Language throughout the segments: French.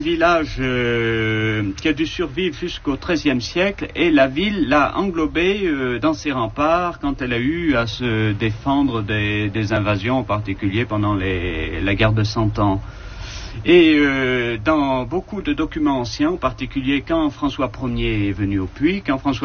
Village qui a dû survivre jusqu'au XIIIe siècle, et la ville l'a englobé dans ses remparts quand elle a eu à se défendre des invasions, en particulier pendant la guerre de 100 Ans. Et dans beaucoup de documents anciens, en particulier quand François Ier est venu au Puy,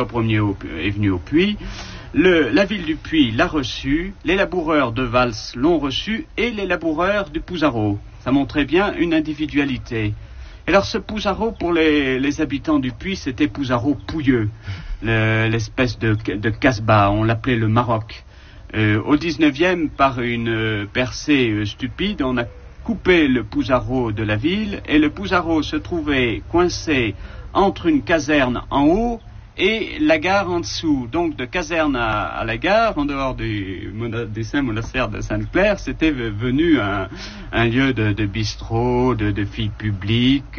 la ville du Puy l'a reçu, les laboureurs de Vals l'ont reçu, et les laboureurs du Pouzarot. Ça montrait bien une individualité. Et alors ce Pouzarot, pour les habitants du Puy, c'était Pouzarot pouilleux, l'espèce de Casbah, on l'appelait le Maroc. Au 19e, par une percée stupide, on a coupé le Pouzarot de la ville, et le Pouzarot se trouvait coincé entre une caserne en haut et la gare en dessous. Donc de caserne à la gare, en dehors du Saint-Monastère de Sainte-Claire, c'était venu un lieu de bistrot, de vie publique.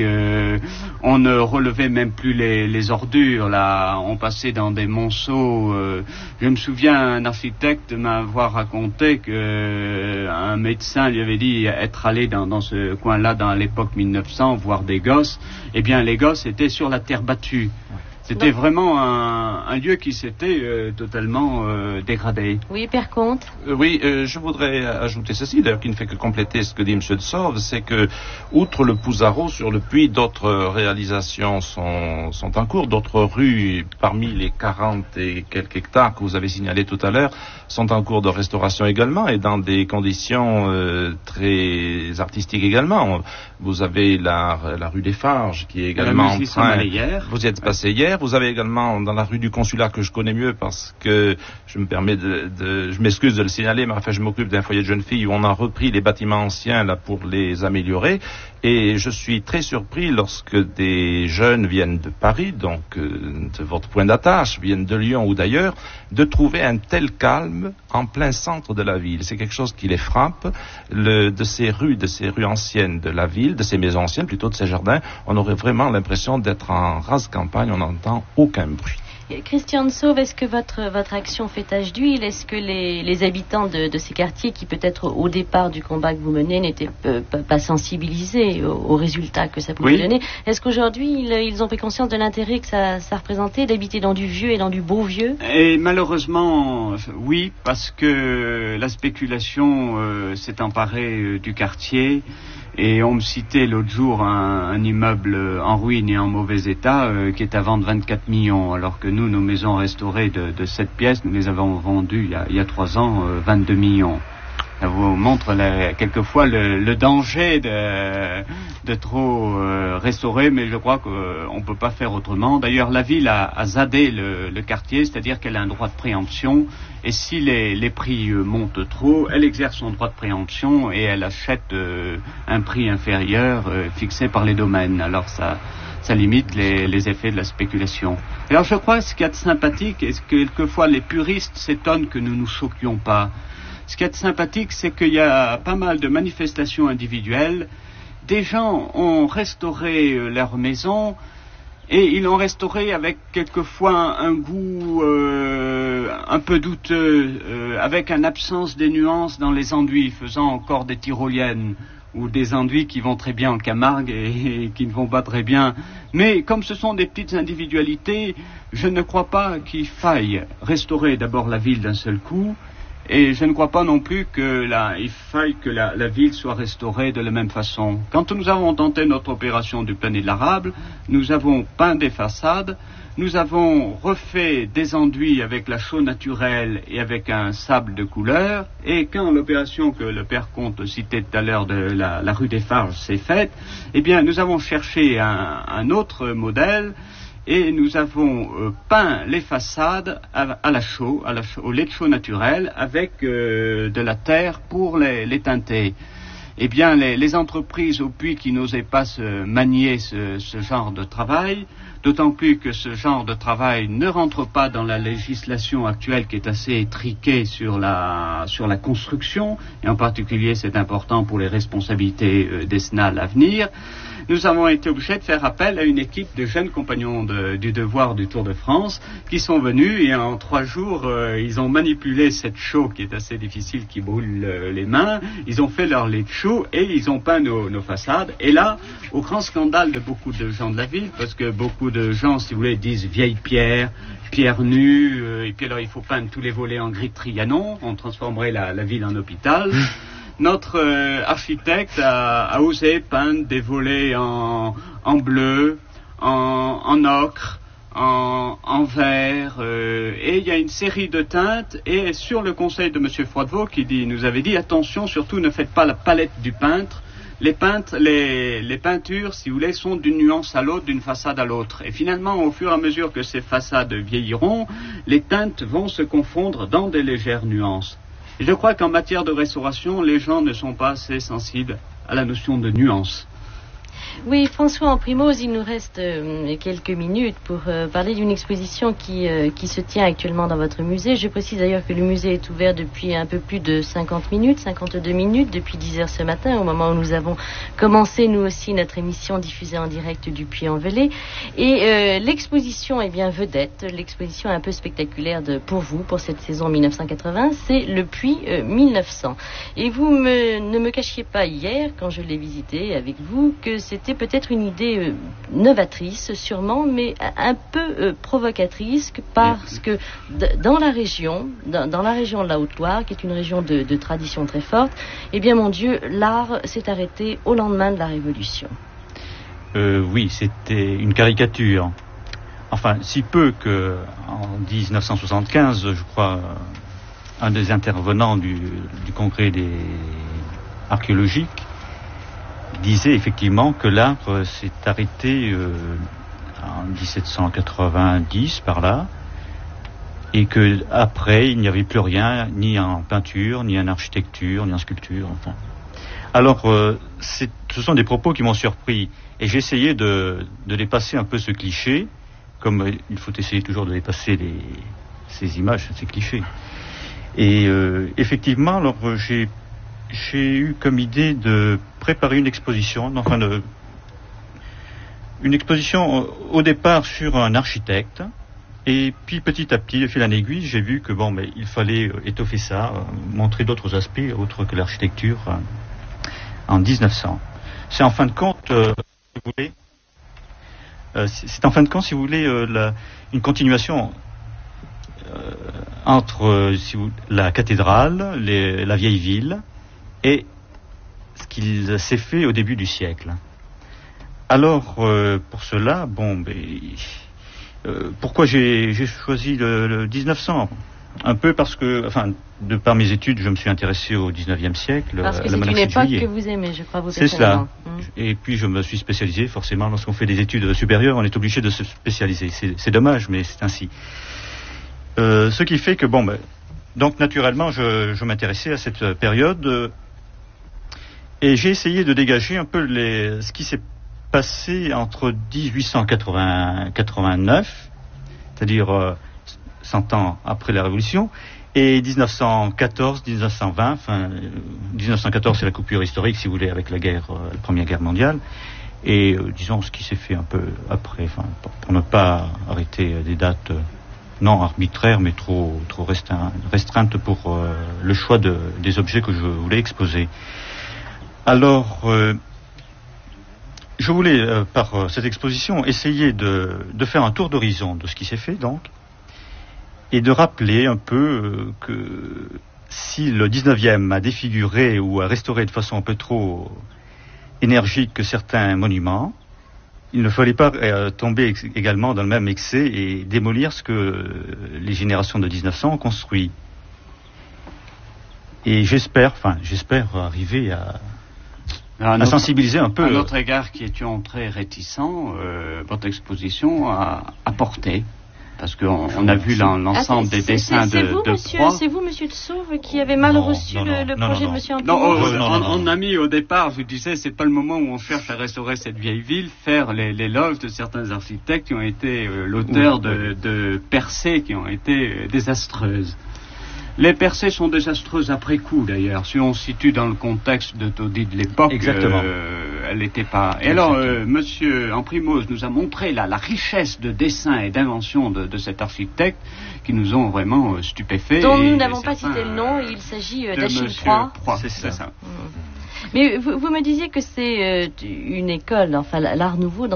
On ne relevait même plus les ordures, là. On passait dans des monceaux. Je me souviens, un architecte m'avoir raconté qu'un médecin lui avait dit être allé dans ce coin-là dans l'époque 1900, voir des gosses. Eh bien, les gosses étaient sur la terre battue. C'était vraiment un lieu qui s'était totalement dégradé. Oui, Père Comte. Oui, je voudrais ajouter ceci, d'ailleurs, qui ne fait que compléter ce que dit M. de Sauve, c'est que, outre le Pouzarot, sur le Puy, d'autres réalisations sont en cours. D'autres rues, parmi les 40 et quelques hectares que vous avez signalés tout à l'heure, sont en cours de restauration également, et dans des conditions très artistiques également. Vous avez la rue des Farges, qui est également en train... Vous y êtes passé hier. Vous avez également dans la rue du Consulat, que je connais mieux parce que je me permets je m'excuse de le signaler, mais enfin je m'occupe d'un foyer de jeunes filles où on a repris les bâtiments anciens là pour les améliorer, et je suis très surpris lorsque des jeunes viennent de Paris, donc de votre point d'attache, viennent de Lyon ou d'ailleurs, de trouver un tel calme en plein centre de la ville. C'est quelque chose qui les frappe, de ces rues anciennes de la ville, de ces maisons anciennes, plutôt de ces jardins, on aurait vraiment l'impression d'être en rase campagne, on n'entend aucun bruit. Christian de Sauve, est-ce que votre action fait tache d'huile? Est-ce que les habitants de ces quartiers, qui peut-être au départ du combat que vous menez n'étaient pas sensibilisés aux résultats que ça pouvait donner, est-ce qu'aujourd'hui ils ont pris conscience de l'intérêt que ça représentait d'habiter dans du vieux et dans du beau vieux? Et malheureusement, oui, parce que la spéculation s'est emparée du quartier. Et on me citait l'autre jour un immeuble en ruine et en mauvais état qui est à vendre 24 millions, alors que nous, nos maisons restaurées de 7 pièces, nous les avons vendues il y a 3 ans 22 millions. Ça vous montre quelquefois le danger de trop restaurer, mais je crois qu'on ne peut pas faire autrement. D'ailleurs, la ville a zadé le quartier, c'est-à-dire qu'elle a un droit de préemption, et si les prix montent trop, elle exerce son droit de préemption et elle achète un prix inférieur fixé par les domaines. Alors ça limite les effets de la spéculation. Alors je crois que ce qu'il y a de sympathique, et que quelquefois les puristes s'étonnent que nous nous choquions pas, ce qui est sympathique, c'est qu'il y a pas mal de manifestations individuelles. Des gens ont restauré leur maison, et ils l'ont restauré avec quelquefois un goût un peu douteux, avec une absence des nuances dans les enduits, faisant encore des tyroliennes, ou des enduits qui vont très bien en Camargue et qui ne vont pas très bien. Mais comme ce sont des petites individualités, je ne crois pas qu'il faille restaurer d'abord la ville d'un seul coup. Et je ne crois pas non plus qu'il faille que la ville soit restaurée de la même façon. Quand nous avons tenté notre opération du plané de l'Arable, nous avons peint des façades, nous avons refait des enduits avec la chaux naturelle et avec un sable de couleur, et quand l'opération que le Père Comte citait tout à l'heure de la rue des Farges s'est faite, eh bien nous avons cherché un autre modèle, et nous avons peint les façades à la chaux, au lait de chaux naturel, avec de la terre pour les teinter. Eh bien, les entreprises au Puy qui n'osaient pas se manier ce genre de travail, d'autant plus que ce genre de travail ne rentre pas dans la législation actuelle qui est assez étriquée sur la construction, et en particulier c'est important pour les responsabilités décennales à venir. nous avons été obligés de faire appel à une équipe de jeunes compagnons du devoir du Tour de France qui sont venus et en 3 jours, ils ont manipulé cette chaux qui est assez difficile, qui brûle les mains. Ils ont fait leur lait de chaux et ils ont peint nos façades. Et là, au grand scandale de beaucoup de gens de la ville, parce que beaucoup de gens, si vous voulez, disent vieille pierre nue, et puis alors il faut peindre tous les volets en gris de Trianon, on transformerait la ville en hôpital. Notre architecte a osé peindre des volets en bleu, en ocre, en vert, et il y a une série de teintes, et sur le conseil de M. Froidevaux qui nous avait dit, attention, surtout ne faites pas la palette du peintre. Les peintures, si vous voulez, sont d'une nuance à l'autre, d'une façade à l'autre. Et finalement, au fur et à mesure que ces façades vieilliront, les teintes vont se confondre dans des légères nuances. Et je crois qu'en matière de restauration, les gens ne sont pas assez sensibles à la notion de nuance. Oui, François Amprimoz, il nous reste quelques minutes pour parler d'une exposition qui se tient actuellement dans votre musée. Je précise d'ailleurs que le musée est ouvert depuis un peu plus de 52 minutes, depuis 10 heures ce matin, au moment où nous avons commencé, nous aussi, notre émission diffusée en direct du Puy-en-Velay. Et l'exposition est bien vedette, l'exposition un peu spectaculaire pour vous, pour cette saison 1980, c'est le Puy 1900. Et vous ne me cachiez pas hier, quand je l'ai visité avec vous, que c'était peut-être une idée novatrice, sûrement, mais un peu provocatrice, parce que dans la région de la Haute-Loire, qui est une région de tradition très forte, eh bien, mon Dieu, l'art s'est arrêté au lendemain de la Révolution. Oui, c'était une caricature. Enfin, si peu que, en 1975, je crois, un des intervenants du congrès archéologique disait effectivement que l'art s'est arrêté en 1790 par là, et que après il n'y avait plus rien, ni en peinture, ni en architecture, ni en sculpture. Enfin. Alors ce sont des propos qui m'ont surpris, et j'ai essayé de dépasser un peu ce cliché, comme il faut essayer toujours de dépasser ces images, ces clichés. Et effectivement, alors j'ai eu comme idée de préparer une exposition, une exposition au départ sur un architecte, et puis petit à petit, de fil en aiguille, j'ai vu que il fallait étoffer ça, montrer d'autres aspects autres que l'architecture en 1900. C'est en fin de compte, si vous voulez, une continuation entre la cathédrale, la vieille ville, et ce qu'il s'est fait au début du siècle. Alors, pour cela, pourquoi j'ai choisi le 1900 ? Un peu parce que, de par mes études, je me suis intéressé au 19e siècle. Parce que c'est une époque que vous aimez, je crois, vous personnellement. C'est cela. Et puis, je me suis spécialisé, forcément, lorsqu'on fait des études supérieures, on est obligé de se spécialiser. C'est dommage, mais c'est ainsi. Ce qui fait que, donc, naturellement, je m'intéressais à cette période, et j'ai essayé de dégager un peu ce qui s'est passé entre 1889, c'est-à-dire 100 ans après la Révolution, et 1914, 1920, 1914 c'est la coupure historique, si vous voulez, avec la Première Guerre mondiale, et disons ce qui s'est fait un peu après, pour ne pas arrêter des dates non arbitraires, mais trop restreintes pour le choix des objets que je voulais exposer. Alors, je voulais, par cette exposition, essayer de faire un tour d'horizon de ce qui s'est fait, donc, et de rappeler un peu que si le 19e a défiguré ou a restauré de façon un peu trop énergique certains monuments, il ne fallait pas tomber également dans le même excès et démolir ce que les générations de 1900 ont construit. Et j'espère arriver à sensibiliser un peu. À notre égard, qui étions très réticents, votre exposition a apporté. Parce qu'on a vu l'ensemble des dessins de proie. C'est vous, monsieur de Sauve, qui avez mal reçu le projet de monsieur Amprimoz. On a mis au départ, je disais, c'est pas le moment où on cherche à restaurer cette vieille ville, faire l'éloge de certains architectes qui ont été l'auteur de percées qui ont été désastreuses. Les percées sont désastreuses après coup, d'ailleurs. Si on se situe dans le contexte de taudis de l'époque, elle n'était pas... Et alors, monsieur Amprimose nous a montré la richesse de dessin et d'invention de cet architecte qui nous ont vraiment stupéfaits. Dont nous n'avons pas cité le nom, il s'agit d'Achille Proy. C'est ça. Mais vous me disiez que c'est une école, enfin l'Art Nouveau,